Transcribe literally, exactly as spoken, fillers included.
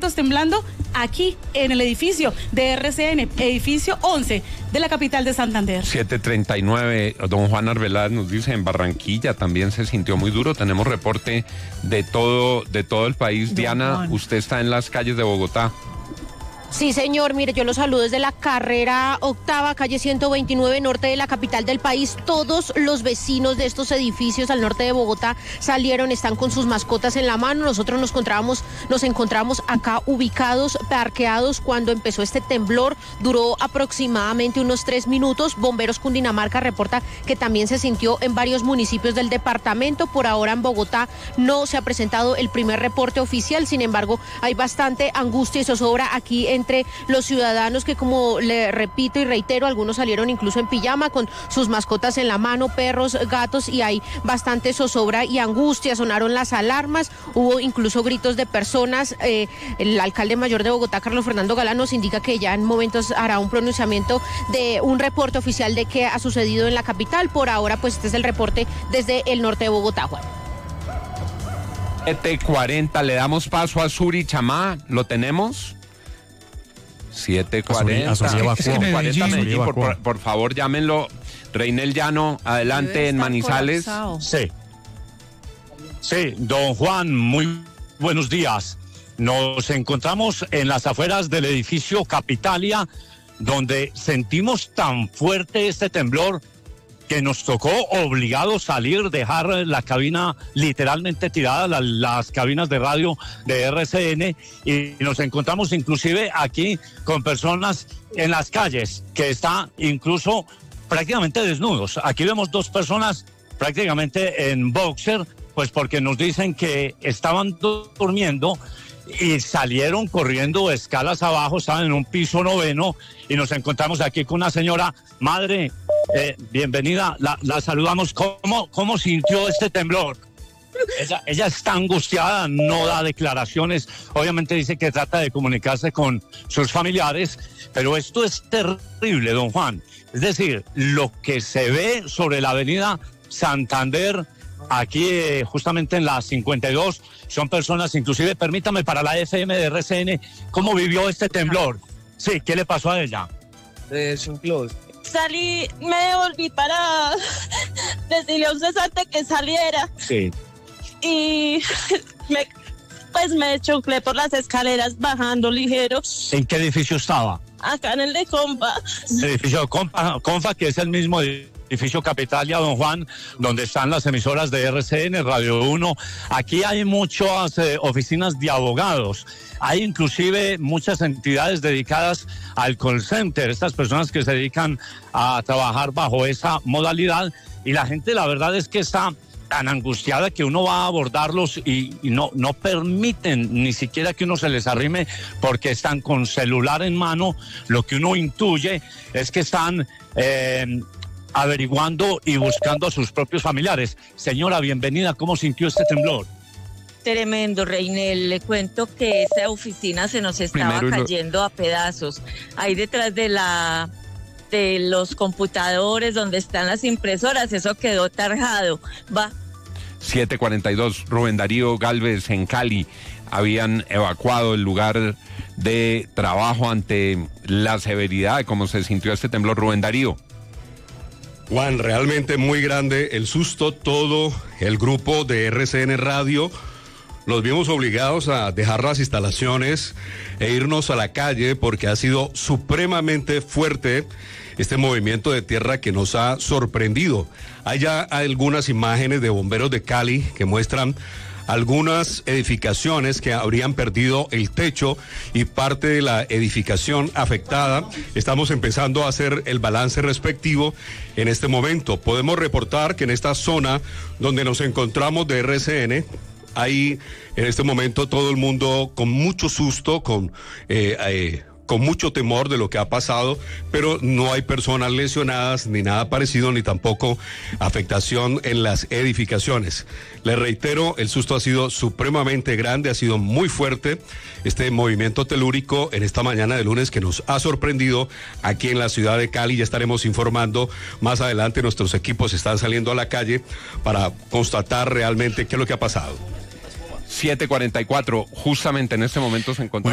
minutos temblando aquí en el edificio de R C N, edificio once de la capital de Santander. siete treinta y nueve, don Juan Arbeláez nos dice, en Barranquilla también se sintió muy duro. Tenemos reporte de todo, de todo el país. Don Diana, Juan, usted está en las calles de Bogotá. Sí, señor, mire, yo los saludo desde la carrera octava, calle ciento veintinueve, norte de la capital del país. Todos los vecinos de estos edificios al norte de Bogotá salieron, están con sus mascotas en la mano. Nosotros nos encontrábamos, nos encontramos acá ubicados, parqueados, cuando empezó este temblor. Duró aproximadamente unos tres minutos. Bomberos Cundinamarca reporta que también se sintió en varios municipios del departamento. Por ahora en Bogotá no se ha presentado el primer reporte oficial, sin embargo, hay bastante angustia y zozobra aquí en entre los ciudadanos que, como le repito y reitero, algunos salieron incluso en pijama con sus mascotas en la mano, perros, gatos, y hay bastante zozobra y angustia. Sonaron las alarmas, hubo incluso gritos de personas. Eh, el alcalde mayor de Bogotá, Carlos Fernando Galán, nos indica que ya en momentos hará un pronunciamiento de un reporte oficial de qué ha sucedido en la capital. Por ahora, pues este es el reporte desde el norte de Bogotá, Juan. siete cuarenta, le damos paso a Suri Chamá, ¿lo tenemos? siete cuarenta, Medellín, por, por, por favor llámenlo. Reinel Llano, adelante en Manizales. Colapsado. Sí, sí, don Juan, muy buenos días. Nos encontramos en las afueras del edificio Capitalia, donde sentimos tan fuerte este temblor que nos tocó obligado salir, dejar la cabina literalmente tirada, la, las cabinas de radio de R C N, y nos encontramos inclusive aquí con personas en las calles que están incluso prácticamente desnudos. Aquí vemos dos personas prácticamente en boxer, pues porque nos dicen que estaban durmiendo y salieron corriendo escalas abajo, estaban en un piso noveno, y nos encontramos aquí con una señora. Madre, eh, bienvenida, la, la saludamos. ¿Cómo, ¿Cómo sintió este temblor? Ella, ella está angustiada, no da declaraciones, obviamente dice que trata de comunicarse con sus familiares, pero esto es terrible, don Juan. Es decir, lo que se ve sobre la avenida Santander, aquí eh, justamente en la cincuenta y dos, son personas, inclusive, permítame, para la F M de R C N, ¿cómo vivió este temblor? Sí, ¿qué le pasó a ella? Es un close. Salí, me devolví para decirle a un cesante que saliera. Sí. Y me, pues me choclé por las escaleras bajando ligero. ¿En qué edificio estaba? Acá en el de Compa. El edificio de Compa, Compa, que es el mismo edificio Capitalia, don Juan, donde están las emisoras de R C N, Radio uno. Aquí hay muchas eh, oficinas de abogados. Hay inclusive muchas entidades dedicadas al call center, estas personas que se dedican a trabajar bajo esa modalidad, y la gente, la verdad es que está tan angustiada que uno va a abordarlos y, y no, no permiten ni siquiera que uno se les arrime, porque están con celular en mano. Lo que uno intuye es que están eh, averiguando y buscando a sus propios familiares. Señora, bienvenida, ¿cómo sintió este temblor? Tremendo, Reinel. Le cuento que esa oficina se nos estaba Primero cayendo lo... a pedazos. Ahí detrás de la de los computadores donde están las impresoras, eso quedó tarjado. Va. siete cuarenta y dos, Rubén Darío Galvez, en Cali, habían evacuado el lugar de trabajo ante la severidad de cómo se sintió este temblor. Rubén Darío. Juan, realmente muy grande el susto. Todo el grupo de R C N Radio nos vimos obligados a dejar las instalaciones e irnos a la calle, porque ha sido supremamente fuerte este movimiento de tierra que nos ha sorprendido. Hay ya algunas imágenes de bomberos de Cali que muestran algunas edificaciones que habrían perdido el techo y parte de la edificación afectada. Estamos empezando a hacer el balance respectivo en este momento. Podemos reportar que en esta zona donde nos encontramos de R C N, hay en este momento todo el mundo con mucho susto, con eh, eh, con mucho temor de lo que ha pasado, pero no hay personas lesionadas ni nada parecido, ni tampoco afectación en las edificaciones. Les reitero, el susto ha sido supremamente grande, ha sido muy fuerte este movimiento telúrico en esta mañana de lunes que nos ha sorprendido aquí en la ciudad de Cali. Ya estaremos informando más adelante, nuestros equipos están saliendo a la calle para constatar realmente qué es lo que ha pasado. siete cuarenta y cuatro, justamente en este momento se encontraba